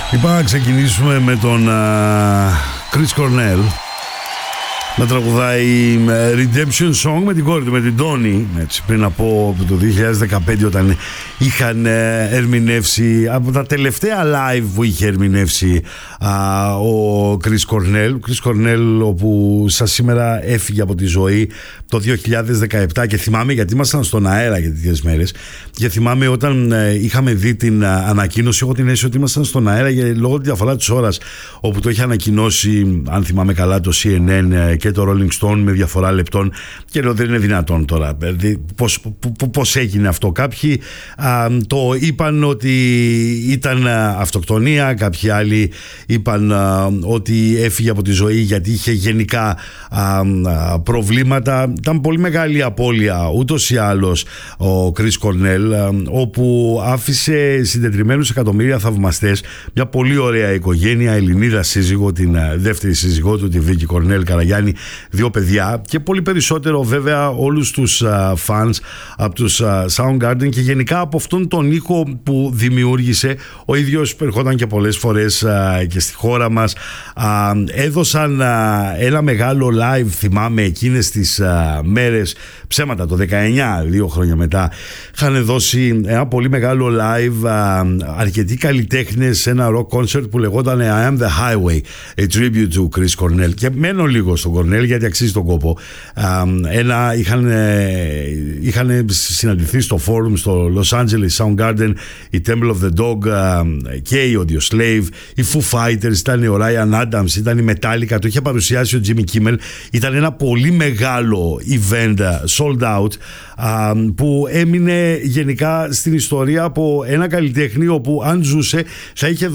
Είπα να ξεκινήσουμε με τον Chris Cornell να τραγουδάει Redemption Song με την κόρη του, με την Τόνι, πριν από το 2015, όταν είχαν ερμηνεύσει, από τα τελευταία live που είχε ερμηνεύσει ο Chris Cornell. Ο Chris Cornell, όπου σας σήμερα έφυγε από τη ζωή το 2017, και θυμάμαι, γιατί ήμασταν στον αέρα για τέτοιες μέρες, και θυμάμαι όταν είχαμε δει την ανακοίνωση, εγώ την αίσθηση ότι ήμασταν στον αέρα λόγω τη διαφορά της ώρας, όπου το είχε ανακοινώσει, αν θυμάμαι καλά, το CNN και το Rolling Stone με διαφορά λεπτών, και λέω δεν είναι δυνατόν τώρα, πώς έγινε αυτό. Κάποιοι το είπαν ότι ήταν αυτοκτονία, κάποιοι άλλοι είπαν ότι έφυγε από τη ζωή γιατί είχε γενικά προβλήματα. Ήταν πολύ μεγάλη απώλεια ούτως ή άλλως ο Chris Cornell, όπου άφησε συντετριμμένους εκατομμύρια θαυμαστές, μια πολύ ωραία οικογένεια, Ελληνίδα σύζυγο, την δεύτερη σύζυγό του, τη Βίκη Κορνέλ Καραγιάννη, 2 παιδιά, και πολύ περισσότερο βέβαια όλους τους fans από τους Soundgarden, και γενικά από αυτόν τον ήχο που δημιούργησε. Ο ίδιος ερχόταν και πολλές φορές και στη χώρα μας. Έδωσαν ένα μεγάλο live, θυμάμαι, εκείνες τις μέρες, ψέματα, το 19, 2 χρόνια μετά, είχαν δώσει ένα πολύ μεγάλο live, αρκετοί καλλιτέχνες, ένα rock concert που λεγόταν I Am The Highway, a tribute to Chris Cornell, και μένω λίγο στον Cornell γιατί αξίζει τον κόπο. Είχαν συναντηθεί στο forum στο Los Angeles Soundgarden η Temple of the Dog και η Audioslave, οι Foo Fighters, ήταν ο Ryan Adams, ήταν η Metallica, το είχε παρουσιάσει ο Jimmy Kimmel. Ήταν ένα πολύ μεγάλο event, sold out, που έμεινε γενικά στην ιστορία από ένα καλλιτέχνη, όπου αν ζούσε θα είχε